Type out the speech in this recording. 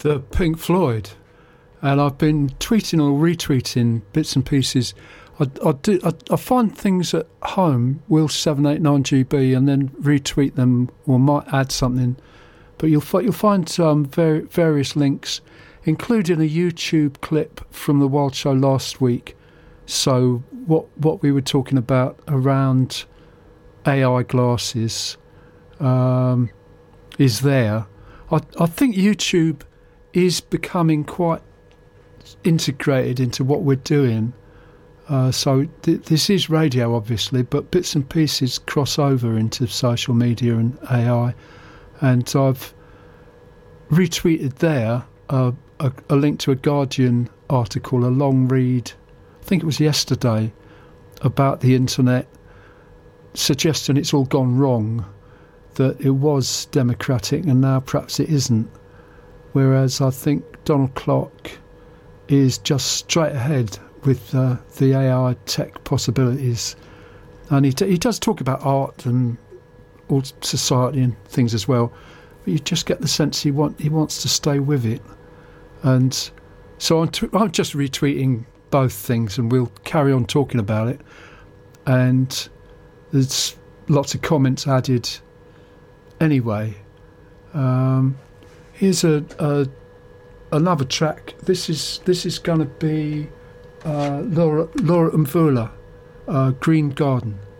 the Pink Floyd, and I've been tweeting or retweeting bits and pieces. I find things at home, Will 789GB, and then retweet them or might add something. But you'll find various links, including a YouTube clip from the Wild Show last week. So what we were talking about around AI glasses is there. I think YouTube is becoming quite integrated into what we're doing. So this is radio, obviously, but bits and pieces cross over into social media and AI. And I've retweeted there a link to a Guardian article, a long read, I think it was yesterday, about the internet, suggesting it's all gone wrong, that it was democratic and now perhaps it isn't. Whereas I think Donald Clark is just straight ahead with the AI tech possibilities. And he does talk about art and all society and things as well. But you just get the sense he wants to stay with it. And so I'm just retweeting both things, and we'll carry on talking about it. And there's lots of comments added anyway. Here's another track. This is going to be Laura Mvula, Green Garden.